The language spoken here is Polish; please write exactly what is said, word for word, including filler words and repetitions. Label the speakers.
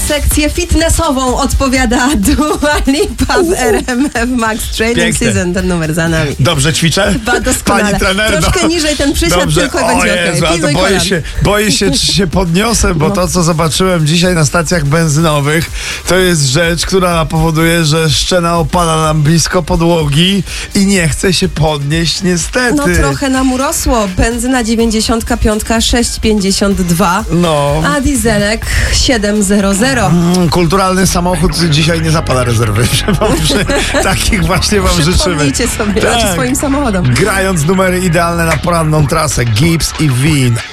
Speaker 1: sekcję fitnessową odpowiada Dua Lipa w R M F Max Training
Speaker 2: Piękne.
Speaker 1: Season. Ten numer za nami.
Speaker 2: Dobrze ćwiczę?
Speaker 1: Chyba doskonale.
Speaker 2: Pani trener,
Speaker 1: Troszkę
Speaker 2: no.
Speaker 1: niżej ten przysiad,
Speaker 2: Dobrze.
Speaker 1: tylko
Speaker 2: O
Speaker 1: będzie
Speaker 2: Jezu,
Speaker 1: okej.
Speaker 2: ale to boję się, boję się, czy się podniosę, bo
Speaker 1: No.
Speaker 2: to, co zobaczyłem dzisiaj na stacjach benzynowych, to jest rzecz, która powoduje, że szczena opada nam blisko podłogi i nie chce się podnieść niestety.
Speaker 1: No trochę nam urosło. Benzyna dziewięćdziesiąt pięć sześć pięćdziesiąt dwa,
Speaker 2: No.
Speaker 1: a dieselek siedem zero zero.
Speaker 2: Mm, Kulturalny samochód dzisiaj nie zapada rezerwy. Takich właśnie wam życzymy.
Speaker 1: Przypomnijcie sobie,
Speaker 2: Tak.
Speaker 1: znaczy swoim samochodom.
Speaker 2: Grając numery idealne na poranną trasę Gibbs i Wien.